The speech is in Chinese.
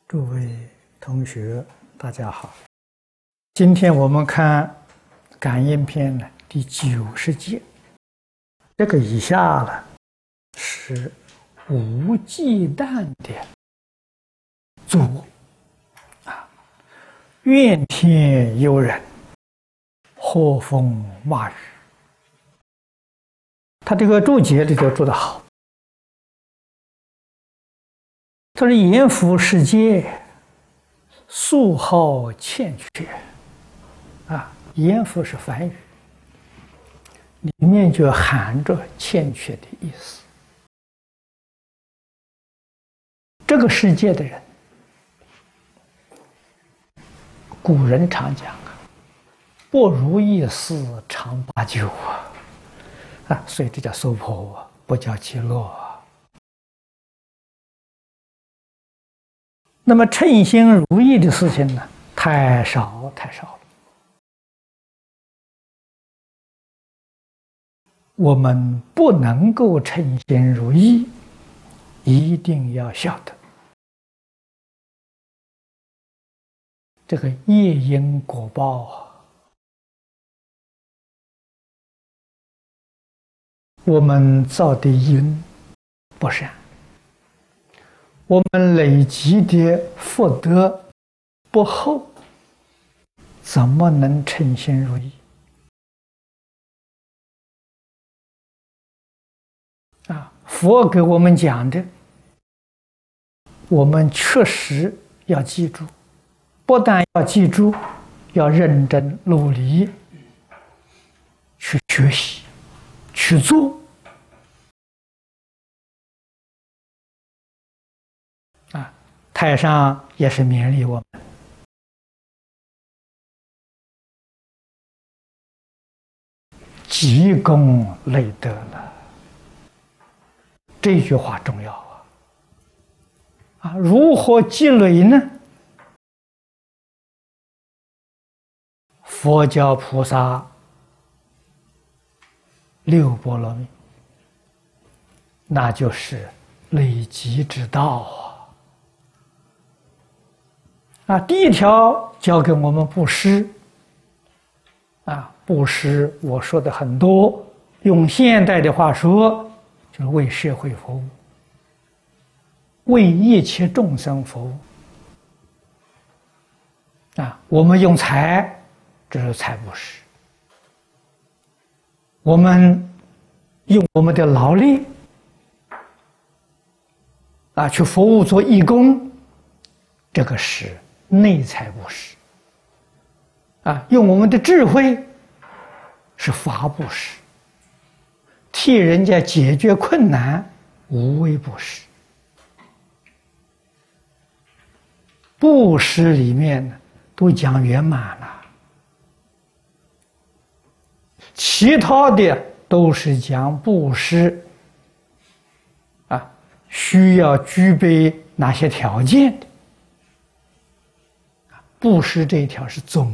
诸位同学，大家好。今天我们看感应篇呢第90节，这个以下呢是无忌惮的作恶啊，怨天尤人，祸风骂雨。他这个注解里头注得好。他说：“阎浮世界，素好欠缺。”啊，阎浮是梵语，里面就含着欠缺的意思。这个世界的人，古人常讲啊，不如意事常八九啊，所以这叫娑婆，不叫极乐。那么称心如意的事情呢，太少太少了。我们不能够称心如意，一定要晓得这个业因果报啊。我们造的因不善，我们累积的福德不厚，怎么能称心如意啊？佛给我们讲的，我们确实要记住，不但要记住，要认真努力去学习，去做。太上也是勉励我们，积功累德了。这句话重要啊！如何积累呢？佛教菩萨六波罗蜜，那就是累积之道啊！第一条教给我们布施啊，布施我说的很多，用现代的话说，就是为社会服务，为一切众生服务啊。我们用财，这是财布施；我们用我们的劳力啊去服务做义工，这个是内财布施啊，用我们的智慧是法布施，替人家解决困难无为布施。布施里面呢都讲圆满了，其他的都是讲布施啊，需要具备哪些条件的。布施这一条是总